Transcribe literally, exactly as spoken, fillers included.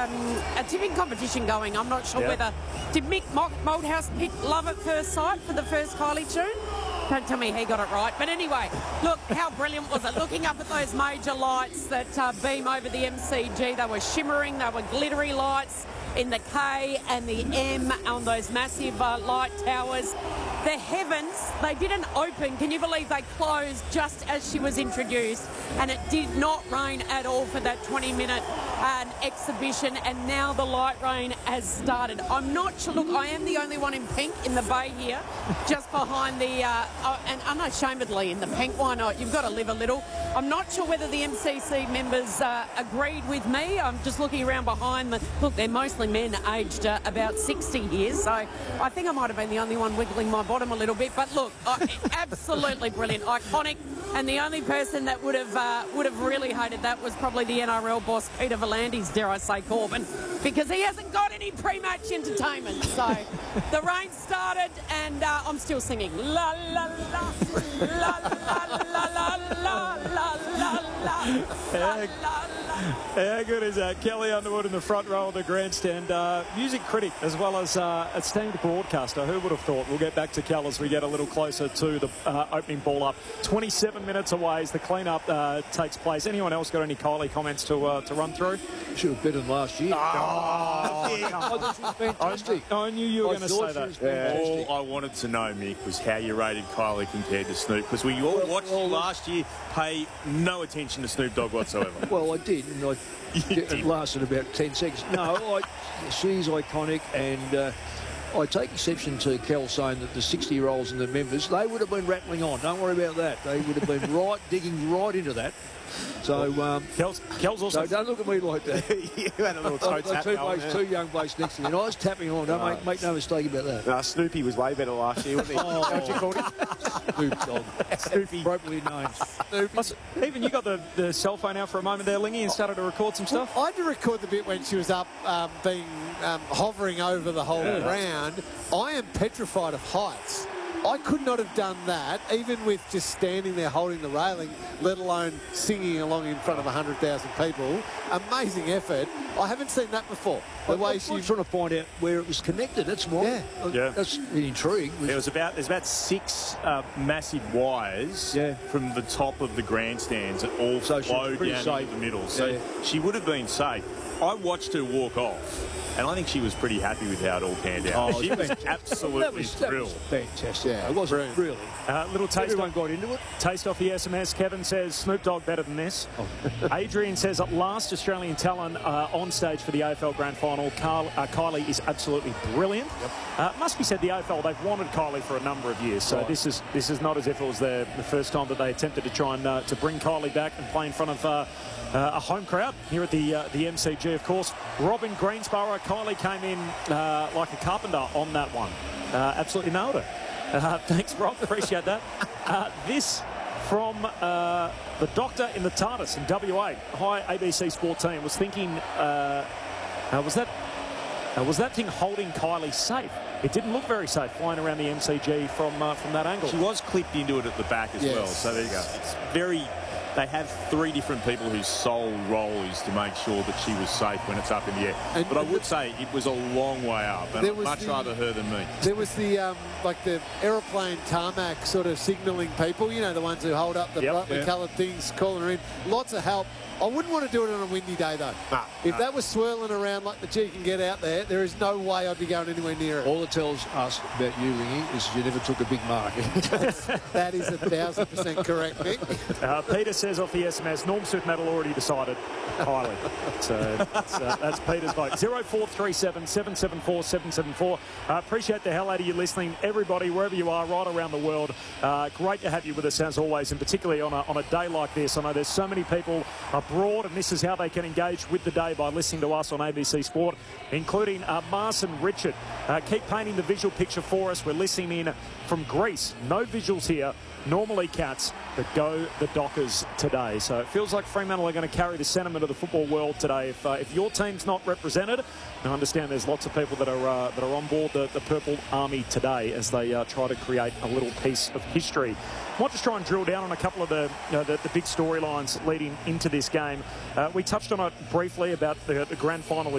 um, a tipping competition going. I'm not sure Yeah. whether... Did Mick Mo- Moldhouse pick Love at First Sight for the first Kylie tune? Don't tell me he got it right. But anyway, look, how brilliant was it? Looking up at those major lights that uh, beam over the M C G, they were shimmering, they were glittery lights in the K and the M on those massive uh, light towers. The heavens, they didn't open. Can you believe they closed just as she was introduced? And it did not rain at all for that twenty minute uh, exhibition. And now the light rain has started. I'm not sure. Look, I am the only one in pink in the bay here, just behind the, uh, uh, and unashamedly in the pink. Why not? You've got to live a little. I'm not sure whether the M C C members uh, agreed with me. I'm just looking around behind. The, look, they're mostly men aged uh, about sixty years. So I think I might have been the only one wiggling my bottom a little bit. But look, uh, absolutely brilliant, iconic. And the only person that would have uh, would have really hated that was probably the N R L boss, Peter V'landys, dare I say, Corbin, because he hasn't got any pre-match entertainment. So the rain started, and uh, I'm still singing. La la la, la la la la la la la la la. How good is that? Kelly Underwood in the front row of the grandstand. Uh, music critic as well as uh, esteemed broadcaster. Who would have thought? We'll get back to Kel as we get a little closer to the uh, opening ball up. twenty-seven minutes away as the clean-up uh, takes place. Anyone else got any Kylie comments to uh, to run through? Should have better than last year. Oh, I thought she was fantastic. I, I knew you were I going to thought say she was that. fantastic. All I wanted to know, Mick, was how you rated Kylie compared to Snoop, because we all watched you last year pay no attention to Snoop Dogg whatsoever. Well, I did, and I, it lasted about ten seconds. No, I, she's iconic, and uh, I take exception to Kel saying that the sixty-year-olds and the members, they would have been rattling on. Don't worry about that. They would have been right, digging right into that. So, um, Kel's, Kel's also... so don't look at me like that. You had a little toe I've got tap two, going blokes, there. two young blokes next to me, and I was tapping on. Don't make, make no mistake about that. No, Snoopy was way better last year, wasn't he? Oh. What you called him? Snoop Dogg. Snoopy. Appropriately named. Plus, even you got the, the cell phone out for a moment there, Lingy, and started to record some stuff. I had to record the bit when she was up, um, being um, hovering over the whole Yeah. ground. I am petrified of heights. I could not have done that, even with just standing there holding the railing, let alone singing along in front of one hundred thousand people. Amazing effort. I haven't seen that before. The I, way I'm she... trying to find out where it was connected. That's why. Yeah. Uh, Yeah. That's the intrigue. There was about there's about six uh, massive wires Yeah. from the top of the grandstands that all So she was flowed pretty down safe. into the middle. So Yeah. she would have been safe. I watched her walk off, and I think she was pretty happy with how it all panned out. Oh, she was fantastic. absolutely that was, that thrilled. was fantastic. Yeah, it wasn't brilliant. really. Uh, little taste Everyone off, got into it. taste off the S M S. Kevin says, Snoop Dogg better than this. Adrian says, at last Australian talent uh, on stage for the A F L Grand Final. Carl, uh, Kylie is absolutely brilliant. Yep. Uh, must be said, the A F L, they've wanted Kylie for a number of years. So Right. this is this is not as if it was the, the first time that they attempted to try and uh, to bring Kylie back and play in front of uh, uh, a home crowd here at the uh, the M C G, of course. Robin Greensborough, Kylie came in uh, like a carpenter on that one. Uh, absolutely nailed it. Uh, thanks, Rob. Appreciate that. Uh, this from uh, the doctor in the TARDIS in W A. Hi, A B C Sport team. Was thinking, uh, uh, was that uh, was that thing holding Kylie safe? It didn't look very safe flying around the M C G from uh, from that angle. She was clipped into it at the back as Yes. well. So there's, it's very... They have three different people whose sole role is to make sure that she was safe when it's up in the air. And- but I would say it was a long way up, and There I'd was much the- rather her than me. There was the, um, like the aeroplane tarmac sort of signalling people, you know, the ones who hold up the Yep. brightly Yeah. coloured things, calling her in. Lots of help. I wouldn't want to do it on a windy day, though. Nah, if nah. that was swirling around like the G can get out there, there is no way I'd be going anywhere near it. All it tells us about you, Lingy, is you never took a big mark. That is a thousand percent correct, Nick. Uh, Peter says off the S M S, Norm Smith medal already decided. Kylie. So that's, uh, that's Peter's vote. zero four three seven, seven seven four, seven seven four. Uh, appreciate the hell out of you listening. Everybody, wherever you are, right around the world. Uh, great to have you with us as always, and particularly on a, on a day like this. I know there's so many people abroad, and this is how they can engage with the day by listening to us on A B C Sport, including uh, Marson Richard. Uh, keep painting the visual picture for us. We're listening in from Greece. No visuals here. Normally Cats, but go the Dockers today. So it feels like Fremantle are going to carry the sentiment of the football world today. If, uh, if your team's not represented, I understand there's lots of people that are uh, that are on board the, the Purple Army today as they uh, try to create a little piece of history. I might just try and drill down on a couple of the you know, the, the big storylines leading into this game. Uh, we touched on it briefly about the, the grand final